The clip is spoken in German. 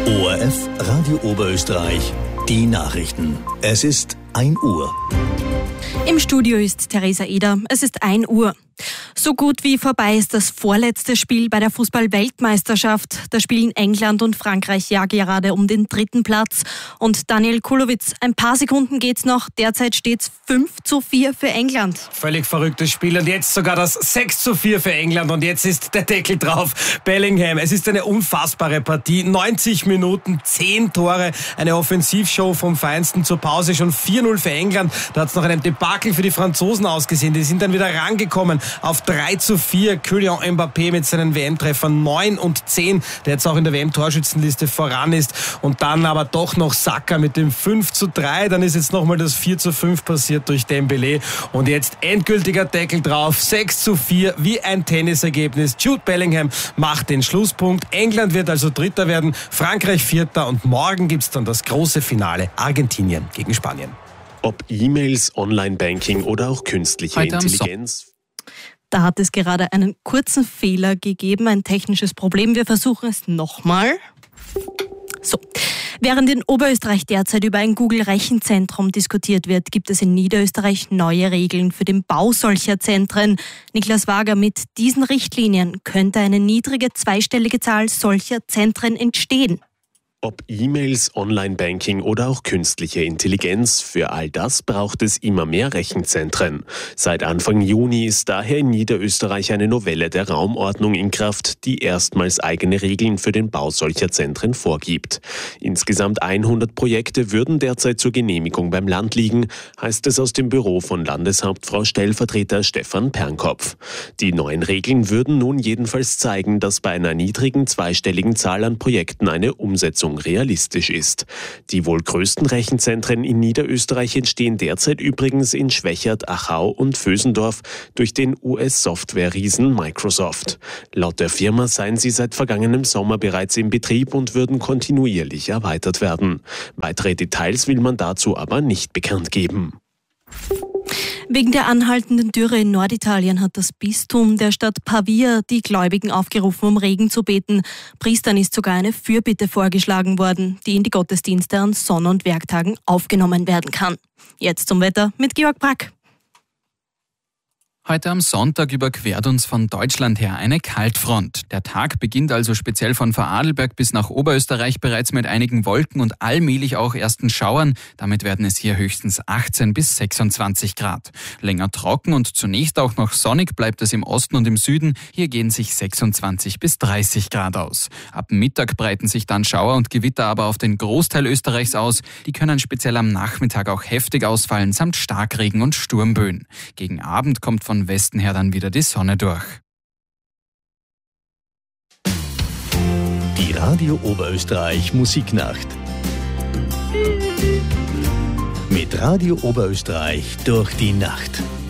ORF Radio Oberösterreich, die Nachrichten. Es ist 1 Uhr. Im Studio ist Theresa Eder. Es ist 1 Uhr. So gut wie vorbei ist das vorletzte Spiel bei der Fußball-Weltmeisterschaft. Da spielen England und Frankreich ja gerade um den 3. Platz. Und Daniel Kulowitz, ein paar Sekunden geht's noch. Derzeit steht's 5:4 für England. Völlig verrücktes Spiel und jetzt sogar das 6:4 für England und jetzt ist der Deckel drauf. Bellingham, es ist eine unfassbare Partie. 90 Minuten, 10 Tore, eine Offensivshow vom Feinsten. Zur Pause schon 4:0 für England. Da hat's noch einem Debakel für die Franzosen ausgesehen. Die sind dann wieder rangekommen auf 3:4. Kylian Mbappé mit seinen WM-Treffern 9 und 10, der jetzt auch in der WM-Torschützenliste voran ist. Und dann aber doch noch Saka mit dem 5:3. Dann ist jetzt nochmal das 4:5 passiert durch Dembélé. Und jetzt endgültiger Deckel drauf. 6:4, wie ein Tennisergebnis. Jude Bellingham macht den Schlusspunkt. England wird also Dritter werden, Frankreich Vierter und morgen gibt's dann das große Finale Argentinien gegen Spanien. Ob E-Mails, Online-Banking oder auch künstliche Intelligenz. Da hat es gerade einen kurzen Fehler gegeben, ein technisches Problem. Wir versuchen es nochmal. So. Während in Oberösterreich derzeit über ein Google-Rechenzentrum diskutiert wird, gibt es in Niederösterreich neue Regeln für den Bau solcher Zentren. Niklas Wager, mit diesen Richtlinien könnte eine niedrige zweistellige Zahl solcher Zentren entstehen. Ob E-Mails, Online-Banking oder auch künstliche Intelligenz, für all das braucht es immer mehr Rechenzentren. Seit Anfang Juni ist daher in Niederösterreich eine Novelle der Raumordnung in Kraft, die erstmals eigene Regeln für den Bau solcher Zentren vorgibt. Insgesamt 100 Projekte würden derzeit zur Genehmigung beim Land liegen, heißt es aus dem Büro von Landeshauptfrau Stellvertreter Stefan Pernkopf. Die neuen Regeln würden nun jedenfalls zeigen, dass bei einer niedrigen zweistelligen Zahl an Projekten eine Umsetzung realistisch ist. Die wohl größten Rechenzentren in Niederösterreich entstehen derzeit übrigens in Schwächert, Achau und Vösendorf durch den US-Software-Riesen Microsoft. Laut der Firma seien sie seit vergangenem Sommer bereits in Betrieb und würden kontinuierlich erweitert werden. Weitere Details will man dazu aber nicht bekannt geben. Wegen der anhaltenden Dürre in Norditalien hat das Bistum der Stadt Pavia die Gläubigen aufgerufen, um Regen zu beten. Priestern ist sogar eine Fürbitte vorgeschlagen worden, die in die Gottesdienste an Sonn- und Werktagen aufgenommen werden kann. Jetzt zum Wetter mit Georg Brack. Heute am Sonntag überquert uns von Deutschland her eine Kaltfront. Der Tag beginnt also speziell von Vorarlberg bis nach Oberösterreich bereits mit einigen Wolken und allmählich auch ersten Schauern. Damit werden es hier höchstens 18 bis 26 Grad. Länger trocken und zunächst auch noch sonnig bleibt es im Osten und im Süden. Hier gehen sich 26 bis 30 Grad aus. Ab Mittag breiten sich dann Schauer und Gewitter aber auf den Großteil Österreichs aus. Die können speziell am Nachmittag auch heftig ausfallen, samt Starkregen und Sturmböen. Gegen Abend kommt von Westen her dann wieder die Sonne durch. Die Radio Oberösterreich Musiknacht. Mit Radio Oberösterreich durch die Nacht.